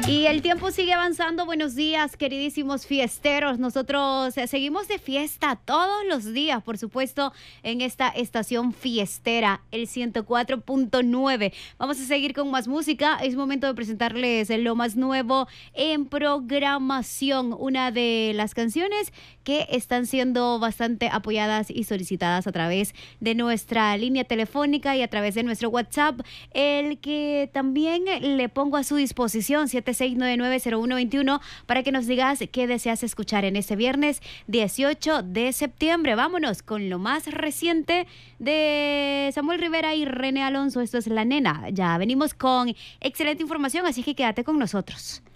Y el tiempo sigue avanzando. Buenos días, queridísimos fiesteros. Nosotros seguimos de fiesta todos los días, por supuesto, en esta estación fiestera, el 104.9. Vamos a seguir con más música. Es momento de presentarles lo más nuevo en programación. Una de las canciones que están siendo bastante apoyadas y solicitadas a través de nuestra línea telefónica y a través de nuestro WhatsApp, el que también le pongo a su disposición, 76990121, para que nos digas qué deseas escuchar en este viernes 18 de septiembre. Vámonos con lo más reciente de Samuel Rivera y René Alonso. Esto es La Nena. Ya venimos con excelente información, así que quédate con nosotros.